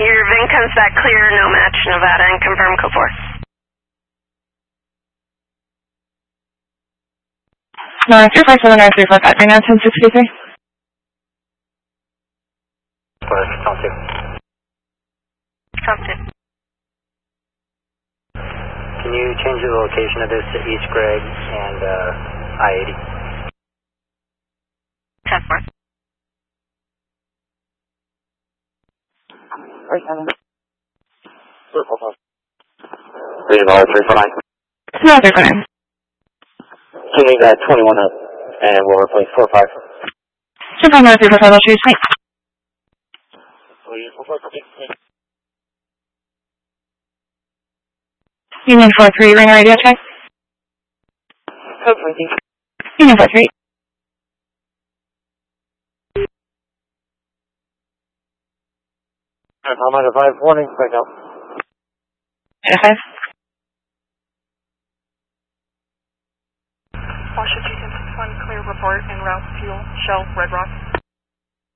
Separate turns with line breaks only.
Your VIN comes back clear, no match, Nevada, and confirm code 4.
No, 347, 345, right now, 1063.
Talk to.
Talk to.
Can you change the location of this to East Gregg and I-80?
10-4.
349.
No, 349.
Can leave that 21 up, and we'll replace 45.
259, 345, I'll choose. Wait. Union 43, ring radio check.
Code 20.
Union 43.
I'm on a 5 warning, right now.
Check 5.
Washington 61, clear report en route fuel, Shell, Red Rock.